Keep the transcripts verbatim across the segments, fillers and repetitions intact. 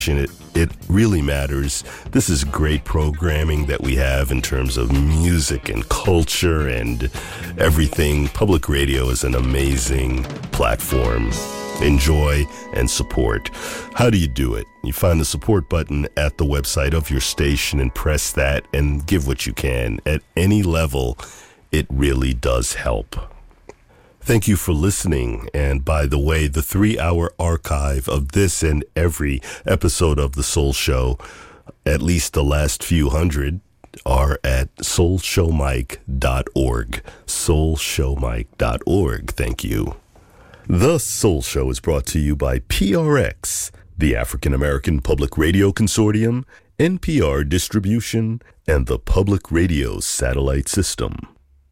It, it really matters. This is great programming that we have in terms of music and culture and everything. Public radio is an amazing platform. Enjoy and support. How do you do it? You find the support button at the website of your station and press that and give what you can. At any level, it really does help. Thank you for listening. And by the way, the three-hour archive of this and every episode of The Soul Show, at least the last few hundred, are at soul show mike dot org. soul show mike dot org. Thank you. The Soul Show is brought to you by P R X, the African American Public Radio Consortium, N P R Distribution, and the Public Radio Satellite System.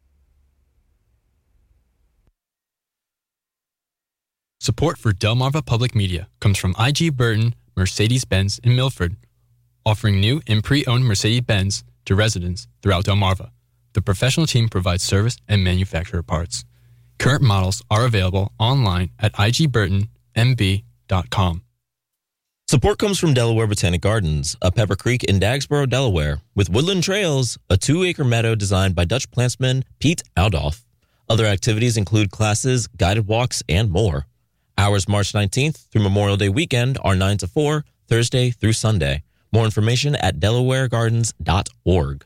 Support for Delmarva Public Media comes from I G Burton, Mercedes-Benz in Milford, offering new and pre-owned Mercedes-Benz to residents throughout Delmarva. The professional team provides service and manufacturer parts. Current models are available online at i g burton m b dot com. Support comes from Delaware Botanic Gardens, a Pepper Creek in Dagsboro, Delaware, with Woodland Trails, a two-acre meadow designed by Dutch plantsman Pete Aldolf. Other activities include classes, guided walks, and more. Hours March nineteenth through Memorial Day weekend are nine to four, Thursday through Sunday. More information at delaware gardens dot org.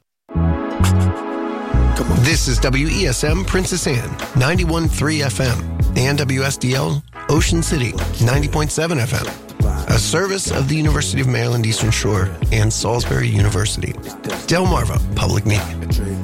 This is W E S M Princess Anne, ninety-one point three F M, and W S D L Ocean City, ninety point seven F M. A service of the University of Maryland Eastern Shore and Salisbury University. Delmarva Public Media.